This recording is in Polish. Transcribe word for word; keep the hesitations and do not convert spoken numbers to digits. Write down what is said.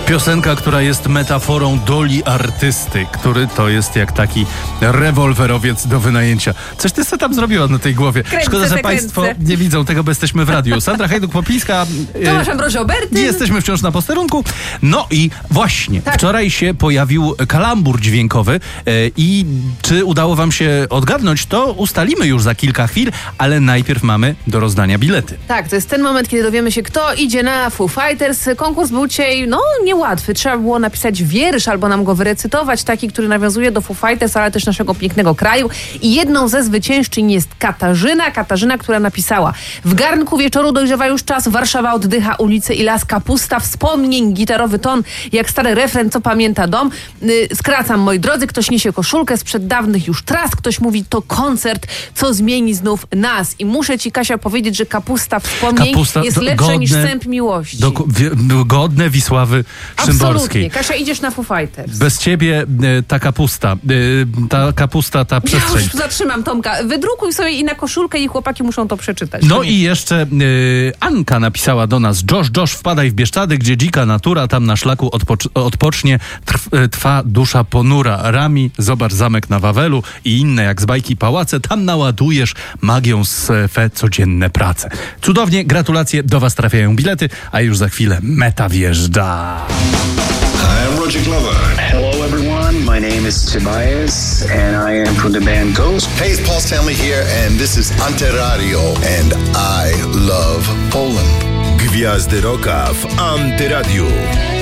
Piosenka, która jest metaforą doli artysty, który to jest jak taki rewolwerowiec do wynajęcia. Coś ty sobie tam zrobiła na tej głowie. Kręcę, Szkoda, że kręcę. państwo nie widzą tego, bo jesteśmy w radiu. Sandra Hajduk-Popińska. Tomasz Ambroży-Obertyn. Jesteśmy wciąż na posterunku. No i właśnie, tak. Wczoraj się pojawił kalambur dźwiękowy e, i czy udało wam się odgadnąć, to ustalimy już za kilka chwil, ale najpierw mamy do rozdania bilety. Tak, to jest ten moment, kiedy dowiemy się, kto idzie na Foo Fighters. Konkurs był dzisiaj, no, niełatwy. Trzeba było napisać wiersz albo nam go wyrecytować, taki, który nawiązuje do Foo Fighters, ale też naszego pięknego kraju. I jedną ze zwyciężczyń jest Katarzyna. Katarzyna, która napisała: w garnku wieczoru dojrzewa już czas, Warszawa oddycha, ulice i las, kapusta, wspomnień, gitarowy ton, jak stary refren, co pamięta dom. Yy, skracam, moi drodzy, ktoś niesie koszulkę sprzed dawnych już tras, ktoś mówi, to koncert, co zmieni znów nas. I muszę ci, Kasia, powiedzieć, że kapusta wspomnień Kapusta, jest do, lepsza godne, niż sęp miłości. Do, wie, godne Wisławy Szymborskiej. Absolutnie. Kasia, idziesz na Foo Fighters. Bez ciebie e, ta kapusta, e, ta kapusta, ta przestrzeń. Ja już zatrzymam Tomka. Wydrukuj sobie i na koszulkę i chłopaki muszą to przeczytać. No i jeszcze e, Anka napisała do nas: Josh, Josh, wpadaj w Bieszczady, gdzie dzika natura, tam na szlaku odpocz- odpocznie, trw, e, trwa dusza ponura. Rami, zobacz zamek na Wawelu i inne jak z bajki pałace, tam naładujesz magią swe codzienne prace. Cudownie, gratulacje, do was trafiają bilety, a już za chwilę meta wjeżdża. Hi, I'm Roger Glover. Hello, everyone. My name is Tobias, and I am from the band Ghost. Hey, it's Paul Stanley here, and this is Antyradio, and I love Poland. Gwiazdy Rocka w Antyradiu.